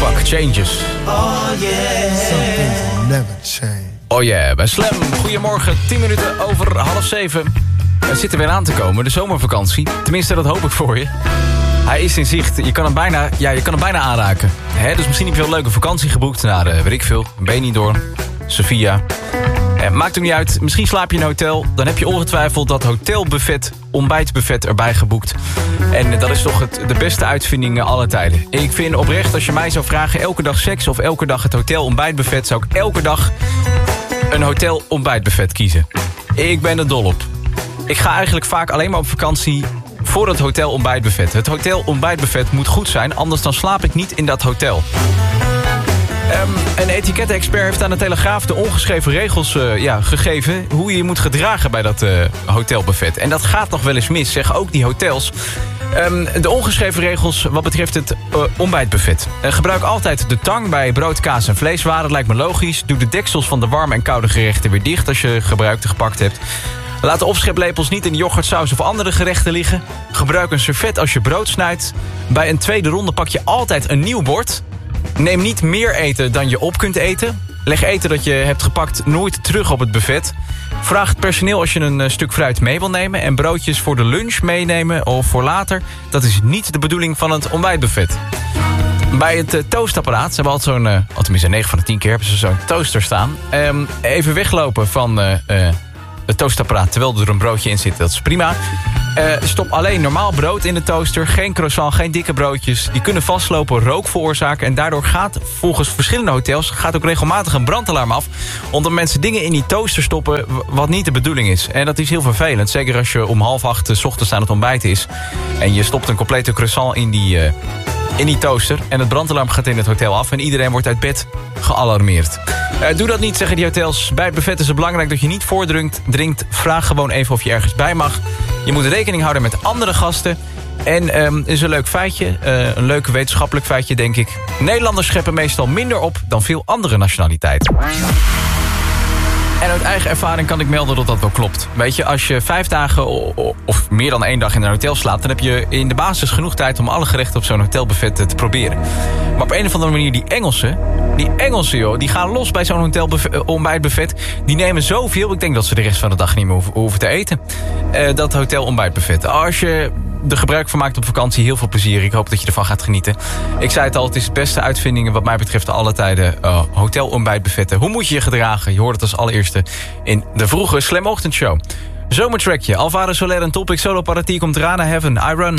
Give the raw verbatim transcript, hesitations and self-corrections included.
Clock changes. Oh yeah. Some things will never change. Oh yeah, bij Slam. Goedemorgen, tien minuten over half zeven. Er zit er weer aan te komen, de zomervakantie. Tenminste, dat hoop ik voor je. Hij is in zicht. Je kan hem bijna, ja, je kan hem bijna aanraken. He, dus misschien heb je wel een leuke vakantie geboekt naar, uh, weet ik veel, Benidorm, Sevilla. Eh, maakt ook niet uit. Misschien slaap je in een hotel. Dan heb je ongetwijfeld dat hotelbuffet, ontbijtbuffet erbij geboekt. En uh, dat is toch het, de beste uitvinding aller tijden. Ik vind oprecht, als je mij zou vragen, elke dag seks of elke dag het hotel ontbijtbuffet, zou ik elke dag een hotel ontbijtbuffet kiezen. Ik ben er dol op. Ik ga eigenlijk vaak alleen maar op vakantie voor het hotel ontbijtbuffet. Het hotel ontbijtbuffet moet goed zijn, anders dan slaap ik niet in dat hotel. Um, een etiket-expert heeft aan de Telegraaf de ongeschreven regels uh, ja, gegeven hoe je je moet gedragen bij dat uh, hotelbuffet. En dat gaat nog wel eens mis, zeggen ook die hotels. Um, de ongeschreven regels wat betreft het uh, ontbijtbuffet. Uh, gebruik altijd de tang bij brood, kaas en vleeswaren, lijkt me logisch. Doe de deksels van de warme en koude gerechten weer dicht als je gebruikte gepakt hebt. Laat de opscheplepels niet in de yoghurtsaus of andere gerechten liggen. Gebruik een servet als je brood snijdt. Bij een tweede ronde pak je altijd een nieuw bord. Neem niet meer eten dan je op kunt eten. Leg eten dat je hebt gepakt nooit terug op het buffet. Vraag het personeel als je een uh, stuk fruit mee wil nemen. En broodjes voor de lunch meenemen of voor later. Dat is niet de bedoeling van het ontbijtbuffet. Bij het uh, toastapparaat, ze hebben altijd zo'n, uh, al tenminste negen van de tien keer hebben ze zo'n toaster staan. Um, even weglopen van uh, uh, het toastapparaat terwijl er een broodje in zit, dat is prima. Uh, stop alleen normaal brood in de toaster. Geen croissant, geen dikke broodjes. Die kunnen vastlopen, rook veroorzaken. En daardoor gaat volgens verschillende hotels gaat ook regelmatig een brandalarm af. Omdat mensen dingen in die toaster stoppen wat niet de bedoeling is. En dat is heel vervelend. Zeker als je om half acht 's ochtends aan het ontbijt is. En je stopt een complete croissant in die, uh, in die toaster. En het brandalarm gaat in het hotel af. En iedereen wordt uit bed gealarmeerd. Uh, doe dat niet, zeggen die hotels. Bij het buffet is het belangrijk dat je niet voordringt. Drinkt, vraag gewoon even of je ergens bij mag. Je moet rekening houden met andere gasten. En um, is een leuk feitje, uh, een leuk wetenschappelijk feitje, denk ik. Nederlanders scheppen meestal minder op dan veel andere nationaliteiten. En uit eigen ervaring kan ik melden dat dat wel klopt. Weet je, als je vijf dagen of meer dan één dag in een hotel slaapt, dan heb je in de basis genoeg tijd om alle gerechten op zo'n hotelbuffet te proberen. Maar op een of andere manier, die Engelsen, die Engelsen joh, die gaan los bij zo'n hotel ontbijtbuffet. Die nemen zoveel, ik denk dat ze de rest van de dag niet meer hoeven te eten. Uh, dat hotel ontbijtbuffet. Als je er gebruik van maakt op vakantie, heel veel plezier. Ik hoop dat je ervan gaat genieten. Ik zei het al, het is de beste uitvindingen wat mij betreft alle tijden. Uh, hotel ontbijtbuffetten. Hoe moet je je gedragen? Je hoort het als allereerste in de vroege Slam Ochtendshow. Zomertrackje, Alvaro Soler en Topic Solo Paratier komt eraan naar Heaven, I Run.